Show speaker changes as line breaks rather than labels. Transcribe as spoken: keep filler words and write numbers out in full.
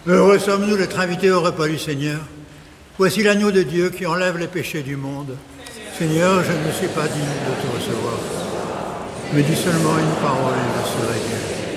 Heureux sommes-nous d'être invités au repas du Seigneur. Voici l'agneau de Dieu qui enlève les péchés du monde. Seigneur, je ne suis pas digne de te recevoir, mais dis seulement une parole et je serai guéri.